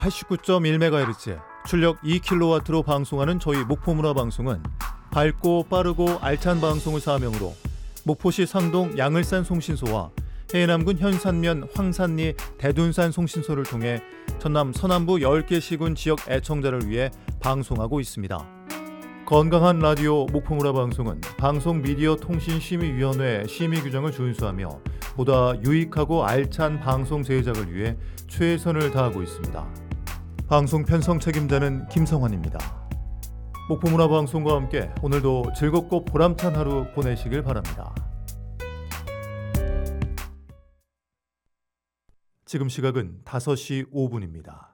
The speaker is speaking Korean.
89.1MHz, 출력 2kW로 방송하는 저희 목포문화방송은 밝고 빠르고 알찬 방송을 사명으로 목포시 상동 양을산 송신소와 해남군 현산면 황산리 대둔산 송신소를 통해 전남 서남부 10개 시군 지역 애청자를 위해 방송하고 있습니다. 건강한 라디오 목포문화방송은 방송미디어통신심의위원회 심의 규정을 준수하며 보다 유익하고 알찬 방송 제작을 위해 최선을 다하고 있습니다. 방송 편성 책임자는 김성환입니다. 목포문화방송과 함께 오늘도 즐겁고 보람찬 하루 보내시길 바랍니다. 지금 시각은 5시 5분입니다.